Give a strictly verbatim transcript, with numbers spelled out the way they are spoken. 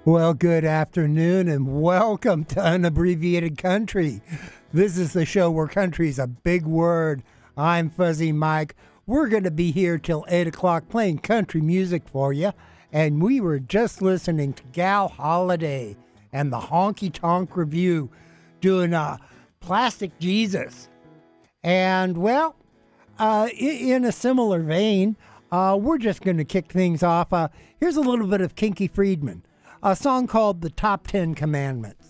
Well, good afternoon and welcome to Unabbreviated Country. This is the show where country is a big word. I'm Fuzzy Mike. We're going to be here till eight o'clock playing country music for you. And we were just listening to Gal Holiday and the Honky Tonk Review doing uh, Plastic Jesus. And, well, uh, in a similar vein, uh, we're just going to kick things off. Uh, here's a little bit of Kinky Friedman. A song called The Top Ten Commandments.